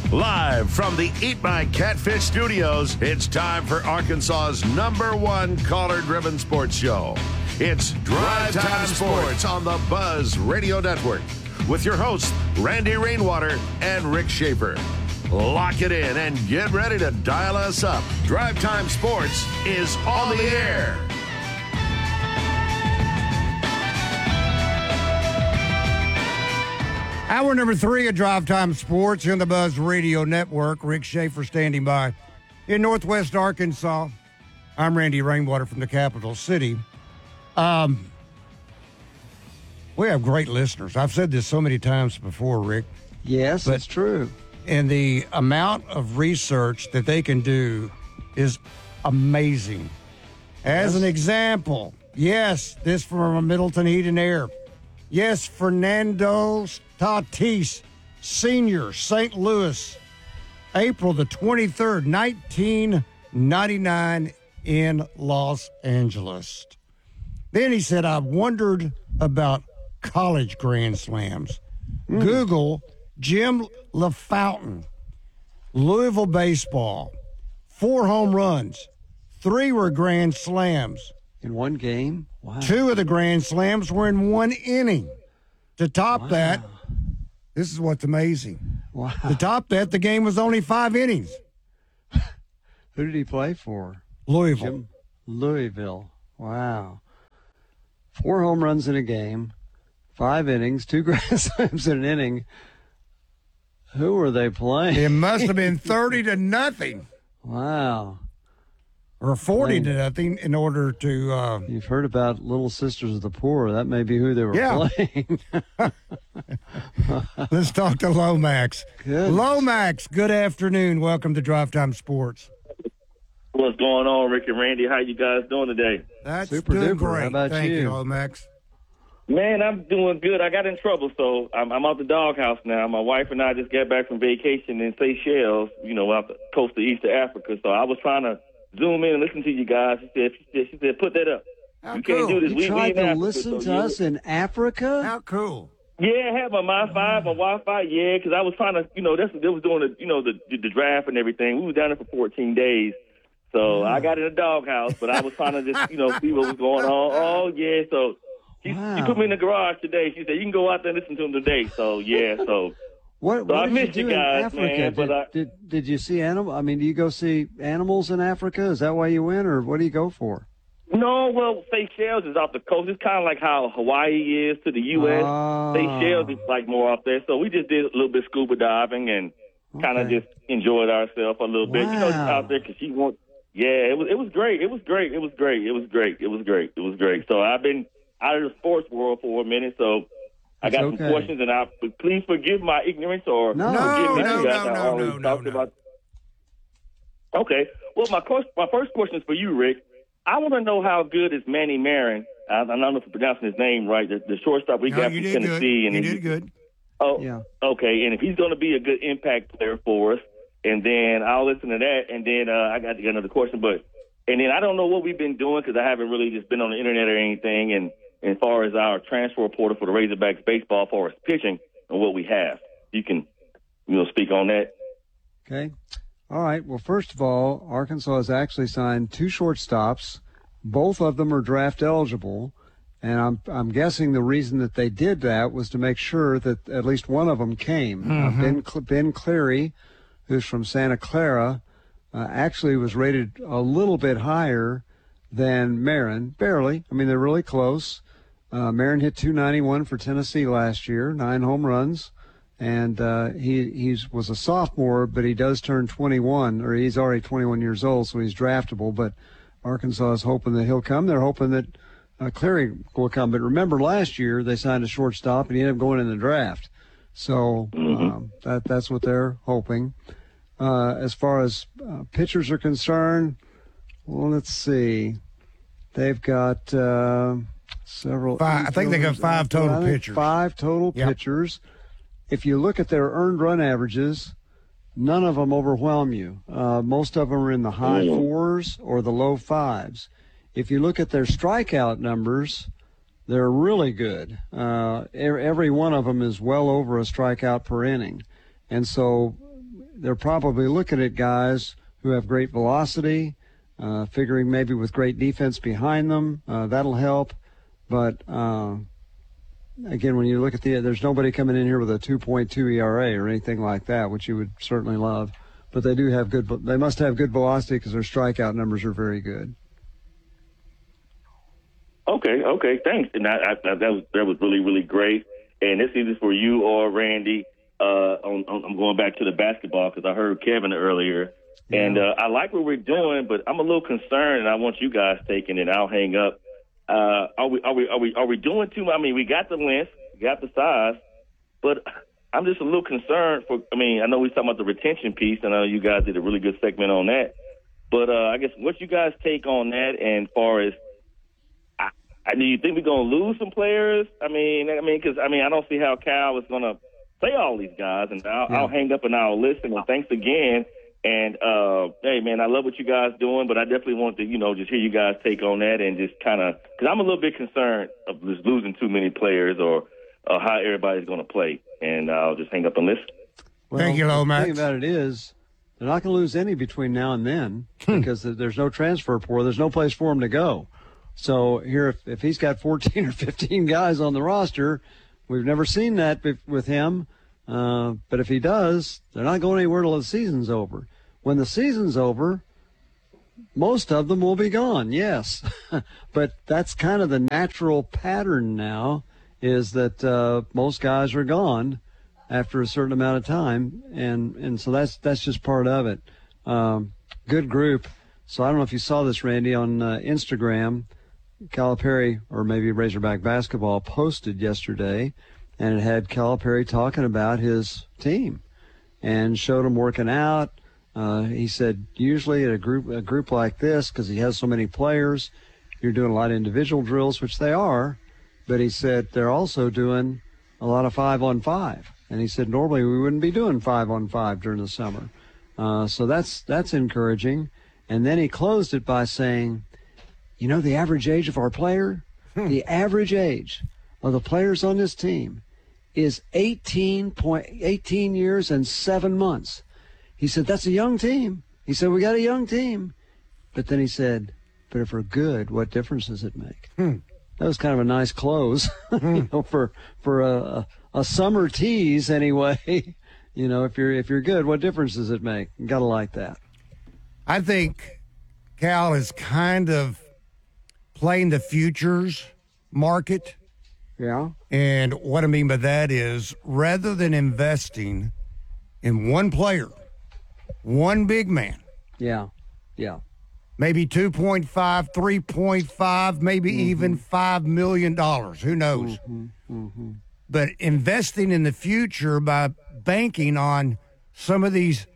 Live from the Eat My Catfish studios, it's time for Arkansas's #1 caller-driven sports show. It's Drive Time Sports on the Buzz Radio Network with your hosts, Randy Rainwater and Rick Schaefer. Lock it in and get ready to dial us up. Drive Time Sports is on the air. Hour number 3 of Drive Time Sports in the Buzz Radio Network. Rick Schaefer standing by in Northwest Arkansas. I'm Randy Rainwater from the capital city. We have great listeners. I've said this so many times before, Rick. Yes, that's true. And the amount of research that they can do is amazing. As an example, yes, this from Middleton Heat and Air. Yes, Fernando Tatis, Senior, St. Louis, April the 23rd, 1999 in Los Angeles. Then he said, I wondered about college grand slams. Google Jim LaFountain, Louisville baseball, 4 home runs, 3 were grand slams. In one game? Wow. 2 of the grand slams were in 1 inning. To top that, this is what's amazing. Wow. To top that, the game was only 5 innings. Who did he play for? Louisville. Louisville. Wow. 4 home runs in a game, 5 innings, 2 grand slams in an inning. Who were they playing? It must have been 30-0. Wow. Or 40-0 in order to... You've heard about Little Sisters of the Poor. That may be who they were playing. Let's talk to Lomax. Lomax, good afternoon. Welcome to Drive Time Sports. What's going on, Rick and Randy? How you guys doing today? That's super doing duper. great. How about Thank you, you, Lomax. Man, I'm doing good. I got in trouble, so I'm out the doghouse now. My wife and I just got back from vacation in Seychelles, out the coast of East Africa. So I was trying to Zoom in and listen to you guys. She said, put that up. How cool. Can't do this. You tried to listen to us in Africa? How cool. Yeah, I had my MiFi, my Wi-Fi, because I was trying to, they was doing the draft and everything. We were down there for 14 days. So I got in a doghouse, but I was trying to just, see what was going on. Oh, yeah, so she put me in the garage today. She said, you can go out there and listen to them today. So, yeah, so. What I did missed you do you guys, in Africa? man. Did you see animals? I mean, do you go see animals in Africa? Is that why you went, or what do you go for? No, well, Seychelles is off the coast. It's kind of like how Hawaii is to the U.S. Seychelles is like more off there. So we just did a little bit of scuba diving and kind of just enjoyed ourselves a little bit. Just out there because she wants. Yeah, it was great. It was great. So I've been out of the sports world for a minute, so I got some questions, and please forgive my ignorance or forgive me. No. Okay. Well, my first question is for you, Rick. I want to know how good is Manny Marin. I don't know if I'm pronouncing his name right. The shortstop we got from Tennessee. You did good. Oh, yeah. Okay. And if he's going to be a good impact player for us, and then I'll listen to that, and then I got to get another question. And then I don't know what we've been doing because I haven't really just been on the internet or anything. And as far as our transfer portal for the Razorbacks baseball, as far as pitching and what we have, you can, speak on that. Okay. All right. Well, first of all, Arkansas has actually signed 2 shortstops. Both of them are draft eligible. And I'm guessing the reason that they did that was to make sure that at least one of them came. Ben Cleary, who's from Santa Clara, actually was rated a little bit higher than Marin, barely. I mean, they're really close. Marin hit .291 for Tennessee last year, 9 home runs. And he was a sophomore, but he does turn 21, or he's already 21 years old, so he's draftable. But Arkansas is hoping that he'll come. They're hoping that Cleary will come. But remember, last year they signed a shortstop, and he ended up going in the draft. So that's what they're hoping. As far as pitchers are concerned, well, let's see. They've got several. I think they got 5 total pitchers. 5 total pitchers. If you look at their earned run averages, none of them overwhelm you. Most of them are in the high 4s or the low 5s. If you look at their strikeout numbers, they're really good. Every one of them is well over a strikeout per inning. And so they're probably looking at guys who have great velocity, figuring maybe with great defense behind them, that'll help. But again, when you look at there's nobody coming in here with a 2.2 ERA or anything like that, which you would certainly love. But they must have good velocity because their strikeout numbers are very good. Okay, thanks. And that was really, really great. And this is either for you or Randy. I'm going back to the basketball because I heard Kevin earlier, and I like what we're doing, but I'm a little concerned, and I want you guys taking it. I'll hang up. Are we doing too much? I mean, we got the length, we got the size, but I'm just a little concerned. I know we're talking about the retention piece, and I know you guys did a really good segment on that. But I guess what you guys take on that, and far as do you think we're going to lose some players? Because I don't see how Cal is going to play all these guys, and I'll hang up and I'll listen. And thanks again. And hey, man, I love what you guys doing, but I definitely want to, just hear you guys take on that and just kind of, because I'm a little bit concerned of just losing too many players or how everybody's going to play. And I'll just hang up and listen. Well, thank you, Lomax. The thing about it is, they're not going to lose any between now and then because there's no transfer portal. There's no place for them to go. So here, if he's got 14 or 15 guys on the roster, we've never seen that with him. But if he does, they're not going anywhere till the season's over. When the season's over, most of them will be gone, yes. But that's kind of the natural pattern now, is that most guys are gone after a certain amount of time, and so that's just part of it. Good group. So I don't know if you saw this, Randy, on Instagram. Calipari, or maybe Razorback Basketball, posted yesterday, and it had Calipari talking about his team and showed him working out. He said usually at a group like this, because he has so many players, you're doing a lot of individual drills, which they are, but he said they're also doing a lot of 5-on-5. And he said normally we wouldn't be doing 5-on-5 during the summer. So that's encouraging. And then he closed it by saying, the average age of our player, the average age of the players on this team is 18 years and 7 months. He said, that's a young team. He said, we got a young team. But then he said, but if we're good, what difference does it make? That was kind of a nice close, for a summer tease anyway. If you're good, what difference does it make? You got to like that. I think Cal is kind of playing the futures market. Yeah. And what I mean by that is, rather than investing in one player, one big man. Yeah. Maybe 2.5, 3.5, maybe even $5 million. Who knows? But investing in the future by banking on some of these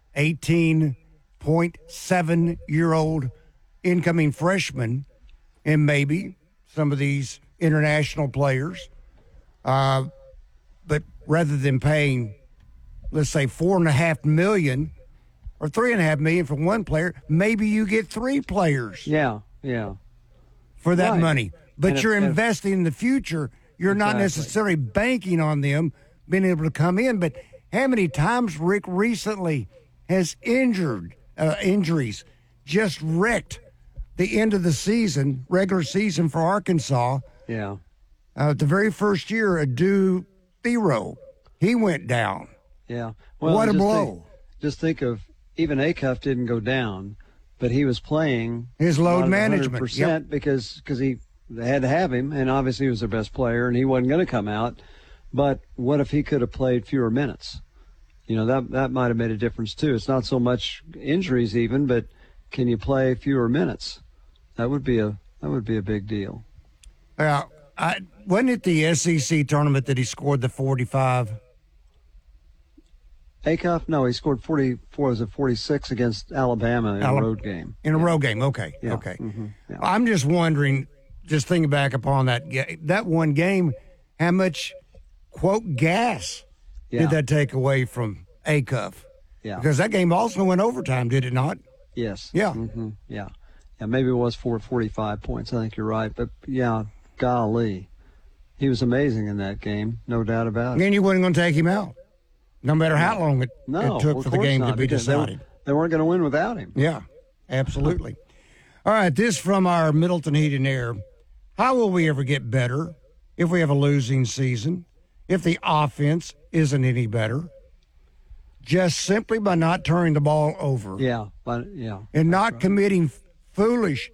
18.7-year-old incoming freshmen, and maybe some of these international players. But rather than paying, let's say, $4.5 million or $3.5 million for one player, maybe you get 3 players. Yeah. For that money. But And you're if- investing in the future. You're not necessarily banking on them being able to come in. But how many times Rick recently has injuries just wrecked the end of the season, regular season for Arkansas. Yeah. The very first year, Adu Thero, he went down. Yeah. Well, What a just blow. Just think of, even Acuff didn't go down, but he was playing His load not at management, 100% yep. because they had to have him, and obviously he was their best player, and he wasn't going to come out. But what if he could have played fewer minutes? That might have made a difference too. It's not so much injuries even, but can you play fewer minutes? That would be a big deal. Wasn't it the SEC tournament that he scored the 45? Acuff? No, he scored 44. Was it 46 against Alabama in a road game? In a road game, okay. Yeah. Okay. Yeah. I'm just wondering, just thinking back upon that one game, how much, quote, gas did that take away from Acuff? Yeah. Because that game also went overtime, did it not? Yes. Yeah. Yeah. Yeah, maybe it was 45 points. I think you're right. But, yeah, golly. He was amazing in that game, no doubt about it. And you weren't going to take him out. No matter how long it took for the game to be decided. They weren't going to win without him. Yeah, absolutely. All right, this from our Middleton Heat and Air. How will we ever get better if we have a losing season, if the offense isn't any better? Just simply by not turning the ball over. Yeah. And not committing foolish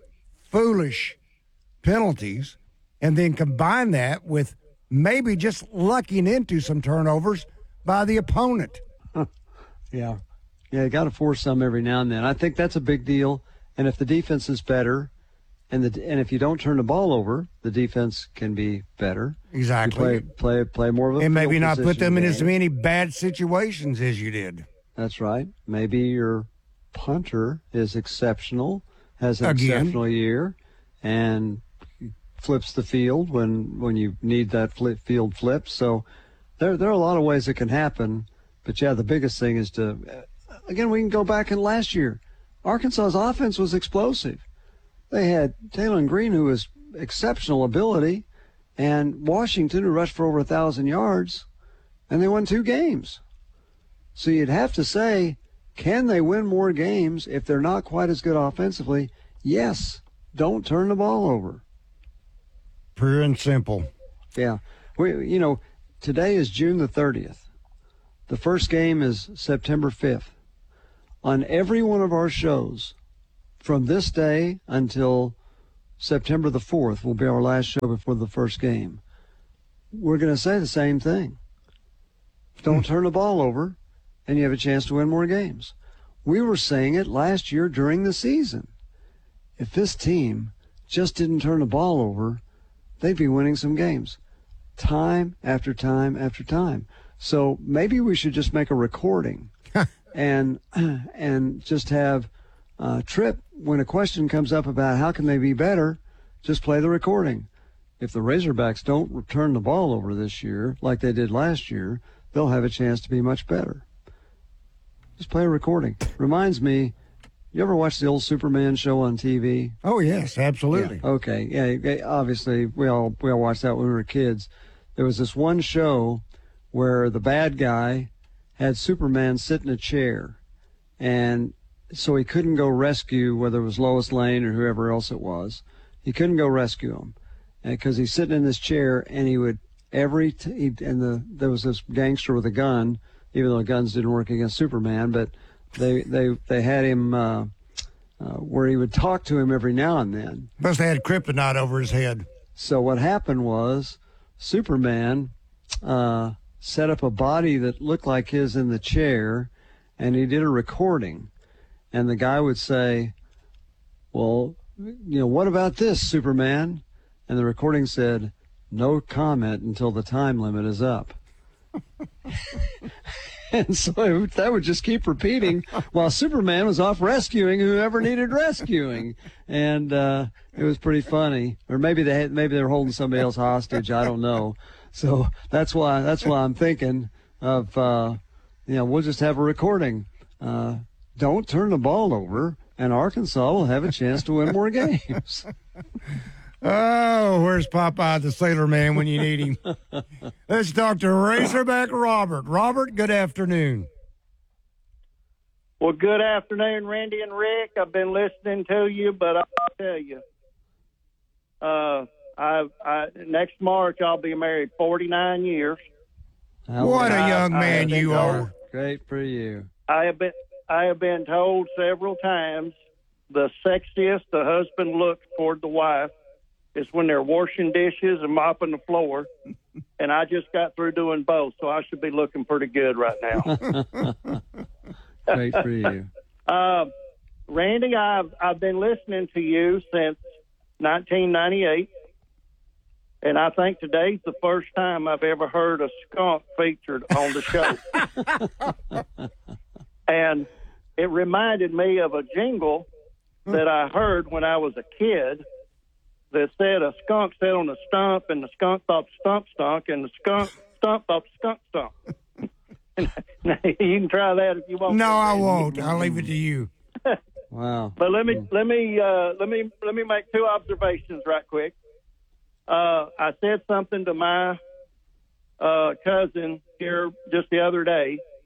penalties, and then combine that with maybe just lucking into some turnovers by the opponent. Yeah, you got to force some every now and then. I think that's a big deal. And if the defense is better, and if you don't turn the ball over, the defense can be better. Exactly. You play more of a and maybe field not put them in game. as many bad situations as you did. That's right. Maybe your punter is exceptional, has an exceptional year, and flips the field when you need that field flipped. So there are a lot of ways it can happen. But, yeah, the biggest thing is again, we can go back in last year. Arkansas's offense was explosive. They had Taylor Green, who was exceptional ability, and Washington, who rushed for over 1,000 yards, and they won 2 games. So you'd have to say, can they win more games if they're not quite as good offensively? Yes. Don't turn the ball over. Pure and simple. Yeah. Today is June the 30th. The first game is September 5th. On every one of our shows, from this day until September the 4th will be our last show before the first game. We're going to say the same thing. Don't turn the ball over, and you have a chance to win more games. We were saying it last year during the season. If this team just didn't turn the ball over, they'd be winning some games. Time after time after time. So maybe we should just make a recording and just have Tripp, when a question comes up about how can they be better, just play the recording. If the Razorbacks don't turn the ball over this year like they did last year, they'll have a chance to be much better. Just play a recording. Reminds me, you ever watch the old Superman show on TV? Oh, yes, absolutely. Yeah. Okay. Yeah, obviously, we all watched that when we were kids. There was this one show where the bad guy had Superman sit in a chair, and so he couldn't go rescue, whether it was Lois Lane or whoever else it was. He couldn't go rescue him because he's sitting in this chair, and he would there was this gangster with a gun, even though guns didn't work against Superman, but they had him where he would talk to him every now and then. Must have had kryptonite over his head. So what happened was Superman set up a body that looked like his in the chair, and he did a recording. And the guy would say, well, what about this, Superman? And the recording said, no comment until the time limit is up. And so that would just keep repeating while Superman was off rescuing whoever needed rescuing. And it was pretty funny. Or maybe they were holding somebody else hostage. I don't know. So that's why I'm thinking of, we'll just have a recording. Don't turn the ball over, and Arkansas will have a chance to win more games. Oh, where's Popeye the Sailor Man when you need him? Let's talk to Razorback Robert. Robert, good afternoon. Well, good afternoon, Randy and Rick. I've been listening to you, but I'll tell you, next March I'll be married 49 years. What a young man you are. Great for you. I have been told several times the sexiest the husband looks toward the wife is when they're washing dishes and mopping the floor. And I just got through doing both, so I should be looking pretty good right now. Great for you. Randy, I've been listening to you since 1998, and I think today's the first time I've ever heard a skunk featured on the show. And it reminded me of a jingle that I heard when I was a kid that said a skunk sat on a stump, and the skunk thought the stump stunk, and the skunk thought the skunk stunk. You can try that if you want. No, I won't. I'll leave it to you. Wow. But let me make 2 observations right quick. I said something to my cousin here just the other day,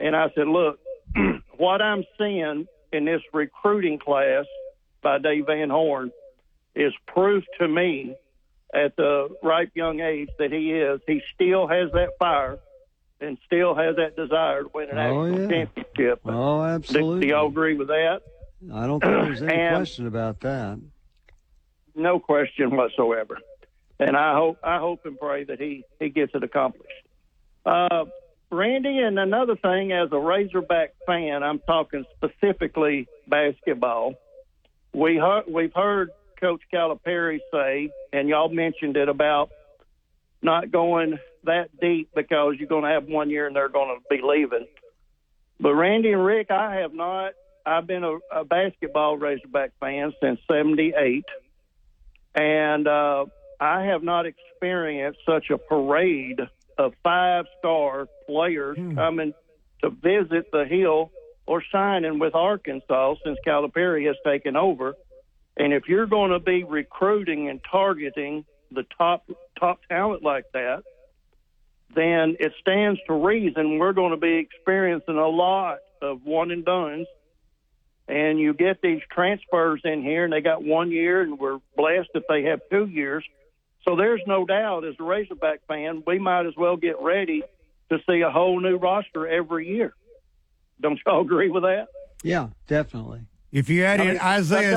And I said, look, what I'm seeing in this recruiting class by Dave Van Horn is proof to me at the ripe young age that he still has that fire and still has that desire to win a national championship. Oh, absolutely. Do y'all agree with that? I don't think there's any question about that. No question whatsoever. And I hope and pray that he gets it accomplished. Randy, and another thing, as a Razorback fan, I'm talking specifically basketball. We've heard Coach Calipari say, and y'all mentioned it about not going that deep because you're going to have 1 year and they're going to be leaving. But Randy and Rick, I've been a basketball Razorback fan since '78, and I have not experienced such a parade of 5-star players coming to visit the Hill or signing with Arkansas since Calipari has taken over. And if you're going to be recruiting and targeting the top talent like that, then it stands to reason we're going to be experiencing a lot of one-and-dones. And you get these transfers in here, and they got 1 year, and we're blessed if they have 2 years. So there's no doubt, as a Razorback fan, we might as well get ready to see a whole new roster every year. Don't y'all agree with that? Yeah, definitely. If you add in Isaiah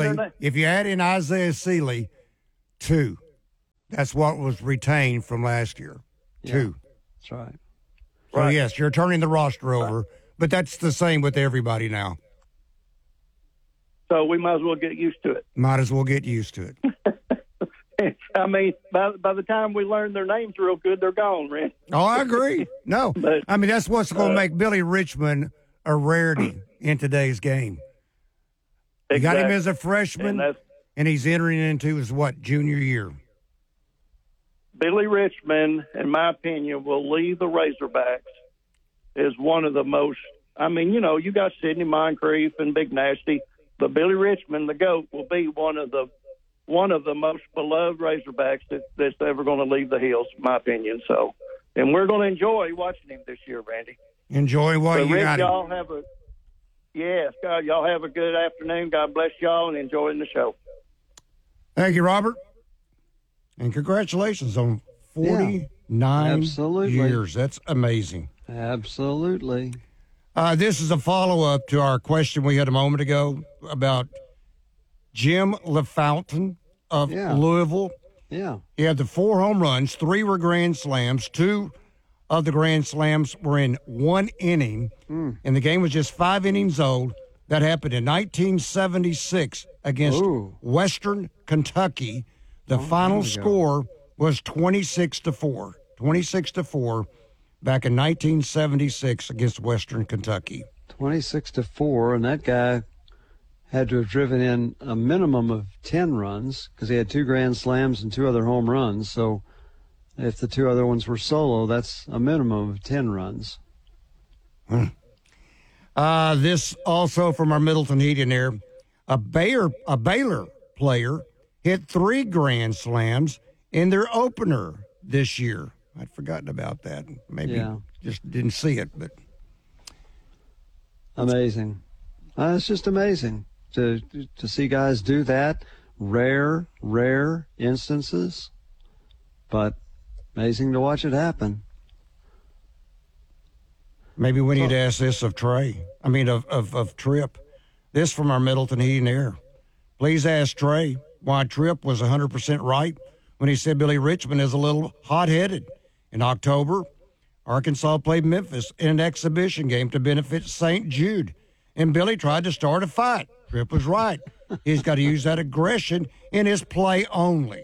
Sealy, 2. That's what was retained from last year. Yeah, 2. That's right. So, yes, you're turning the roster over, but that's the same with everybody now. So we might as well get used to it. Might as well get used to it. I mean, by the time we learn their names real good, they're gone, Randy. Oh, I agree. No, I mean, that's what's going to make Billy Richmond a rarity in today's game. You got him as a freshman, and he's entering into his, junior year. Billy Richmond, in my opinion, will leave the Razorbacks as one of the most, you got Sidney Moncrief and Big Nasty, but Billy Richmond, the GOAT, will be one of the most beloved Razorbacks that's ever going to leave the Hills, in my opinion. So, and we're going to enjoy watching him this year, Randy. Enjoy what you got. Y'all have a good afternoon. God bless y'all, and enjoying the show. Thank you, Robert. And congratulations on 49 years. That's amazing. Absolutely. This is a follow-up to our question we had a moment ago about Jim LaFountain of Louisville. Yeah. He had the 4 home runs, 3 were grand slams. 2 of the grand slams were in 1 inning, and the game was just 5 innings old. That happened in 1976 against Western Kentucky. The final score was 26-4. 26-4 back in 1976 against Western Kentucky. 26-4, and that guy had to have driven in a minimum of 10 runs because he had 2 grand slams and 2 other home runs. So if the 2 other ones were solo, that's a minimum of 10 runs. This also from our Middleton Heating there. A Baylor player hit 3 grand slams in their opener this year. I'd forgotten about that. Maybe just didn't see it, but amazing. It's just amazing to see guys do that. Rare instances, but amazing to watch it happen. Maybe we need to ask this of Trey. Of Tripp. This from our Middleton Heating Air. Please ask Trey why Tripp was 100% right when he said Billy Richmond is a little hot-headed. In October, Arkansas played Memphis in an exhibition game to benefit St. Jude, and Billy tried to start a fight. Tripp was right. He's got to use that aggression in his play only.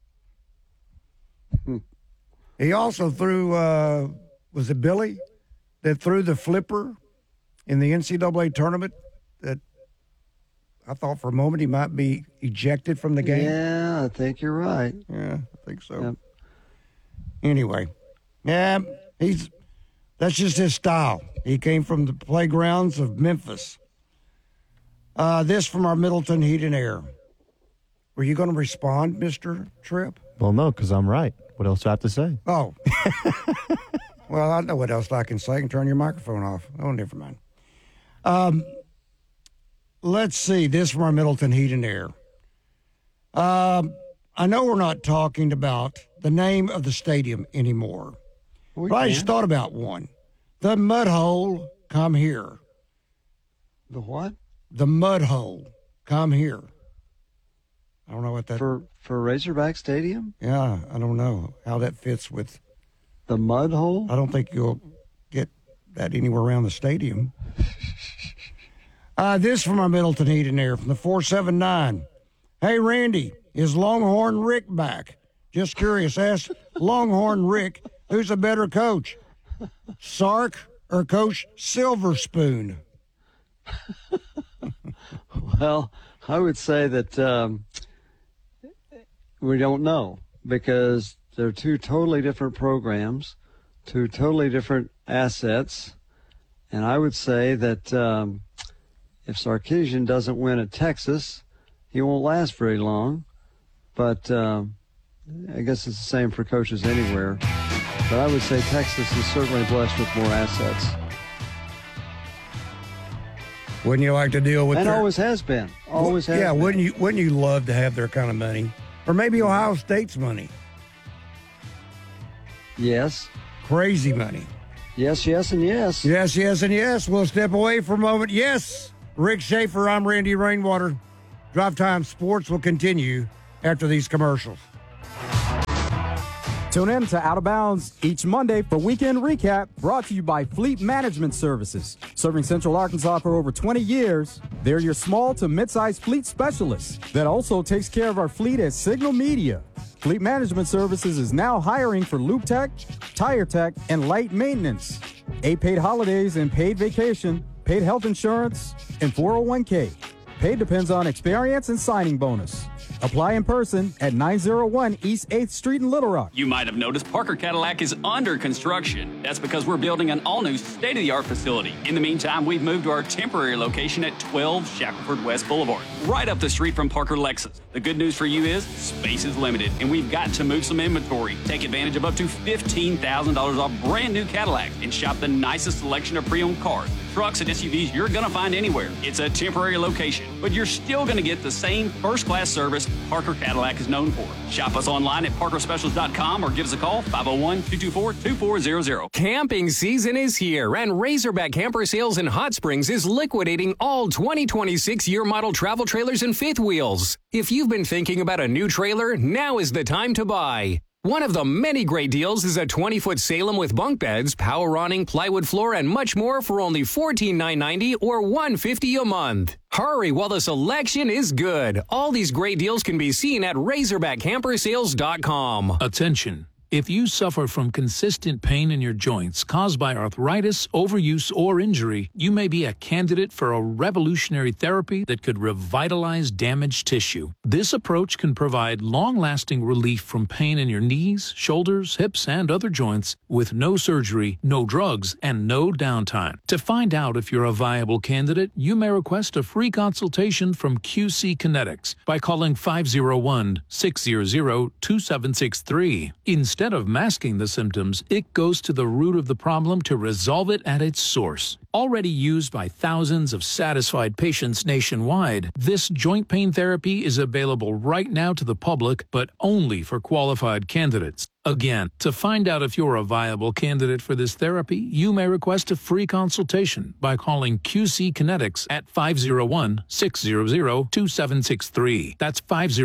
He also threw, was it Billy that threw the flipper in the NCAA tournament that I thought for a moment he might be ejected from the game? Yeah, I think you're right. Yeah, I think so. Yep. Anyway, that's just his style. He came from the playgrounds of Memphis. This from our Middleton Heat and Air. Were you going to respond, Mr. Tripp? Well, no, because I'm right. What else do I have to say? Oh. Well, I know what else I can say. I can turn your microphone off. Oh, never mind. Let's see. This from our Middleton Heat and Air. I know we're not talking about the name of the stadium anymore. But I just thought about one. The Mud Hole, come here. The what? The Mud Hole, come here. I don't know what that... For Razorback Stadium? Yeah, I don't know how that fits with... The Mud Hole? I don't think you'll get that anywhere around the stadium. This from our Middleton Heat and Air from the 479. Hey, Randy, is Longhorn Rick back? Just curious. Ask Longhorn Rick, who's a better coach, Sark or Coach Silverspoon? Well, I would say that we don't know because they're two totally different programs, two totally different assets. And I would say that if Sarkisian doesn't win at Texas, he won't last very long. But I guess it's the same for coaches anywhere. But I would say Texas is certainly blessed with more assets. Wouldn't you like to deal with and their... always has been. Always has been. Wouldn't you love to have their kind of money? Or maybe Ohio State's money. Yes. Crazy money. Yes, yes, and yes. Yes, yes, and yes. We'll step away for a moment. Yes. Rick Schaefer, I'm Randy Rainwater. Drive Time Sports will continue after these commercials. Tune in to Out of Bounds each Monday for Weekend Recap, brought to you by Fleet Management Services. Serving Central Arkansas for over 20 years, they're your small to mid-sized fleet specialists that also takes care of our fleet at Signal Media. Fleet Management Services is now hiring for Loop Tech, Tire Tech, and light maintenance. 8 paid holidays and paid vacation, paid health insurance, and 401k. Pay depends on experience and signing bonus. Apply in person at 901 East 8th Street in Little Rock. You might have noticed Parker Cadillac is under construction. That's because we're building an all-new state-of-the-art facility. In the meantime, we've moved to our temporary location at 12 Shackelford West Boulevard, right up the street from Parker Lexus. The good news for you is space is limited, and we've got to move some inventory. Take advantage of up to $15,000 off brand new Cadillac and shop the nicest selection of pre-owned cars, trucks, and SUVs you're going to find anywhere. It's a temporary location, but you're still going to get the same first-class service Parker Cadillac is known for. Shop us online at parkerspecials.com or give us a call, 501-224-2400. Camping season is here, and Razorback Camper Sales in Hot Springs is liquidating all 2026 year model travel trailers and fifth wheels. If you've been thinking about a new trailer, now is the time to buy. One of the many great deals is a 20-foot Salem with bunk beds, power awning, plywood floor, and much more for only $14,990 or $150 a month. Hurry while the selection is good. All these great deals can be seen at RazorbackCamperSales.com. Attention. If you suffer from consistent pain in your joints caused by arthritis, overuse, or injury, you may be a candidate for a revolutionary therapy that could revitalize damaged tissue. This approach can provide long-lasting relief from pain in your knees, shoulders, hips, and other joints with no surgery, no drugs, and no downtime. To find out if you're a viable candidate, you may request a free consultation from QC Kinetics by calling 501-600-2763. Instead of masking the symptoms, it goes to the root of the problem to resolve it at its source. Already used by thousands of satisfied patients nationwide, this joint pain therapy is available right now to the public, but only for qualified candidates. Again, to find out if you're a viable candidate for this therapy, you may request a free consultation by calling QC Kinetics at 501-600-2763. That's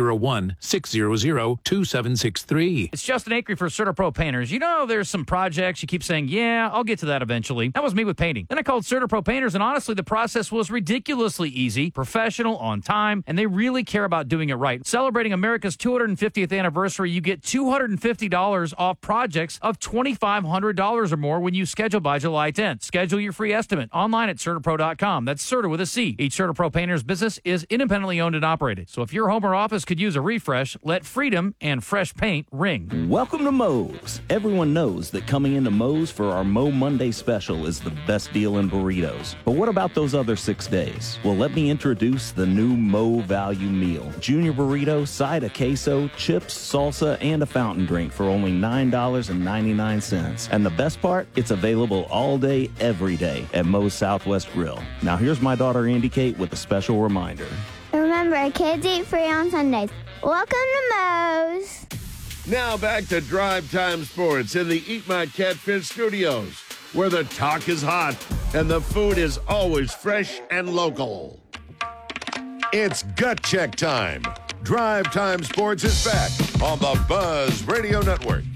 501-600-2763. It's Justin Acri for CertaPro Painters. You know, there's some projects you keep saying, yeah, I'll get to that eventually. That was me with painting. Then I called CertaPro Painters, and honestly, the process was ridiculously easy, professional, on time, and they really care about doing it right. Celebrating America's 250th anniversary, you get $250 off projects of $2,500 or more when you schedule by July 10th. Schedule your free estimate online at CertaPro.com. That's Certa with a C. Each CertaPro Painters business is independently owned and operated. So if your home or office could use a refresh, let freedom and fresh paint ring. Welcome to Moe's. Everyone knows that coming into Moe's for our Mo Monday special is the best deal in burritos. But what about those other 6 days? Well, let me introduce the new Mo Value Meal. Junior burrito, side of queso, chips, salsa, and a fountain drink for only only $9.99. And the best part, it's available all day, every day at Moe's Southwest Grill. Now here's my daughter Andy Kate with a special reminder. Remember, kids eat free on Sundays. Welcome to Moe's. Now back to Drive Time Sports in the Eat My Catfish studios, where the talk is hot and the food is always fresh and local. It's Gut Check time. Drive Time Sports is back on the Buzz Radio Network.